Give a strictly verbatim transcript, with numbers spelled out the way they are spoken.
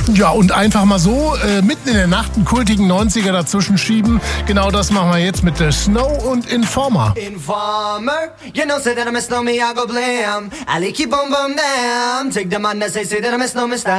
Ja, und einfach mal so äh, mitten in der Nacht einen kultigen neunziger dazwischen schieben. Genau das machen wir jetzt mit The Snow und Informer. Informer, you know, say that I miss no me, I go blam. I like you boom boom damn. Take the man that say, say that I miss no me style.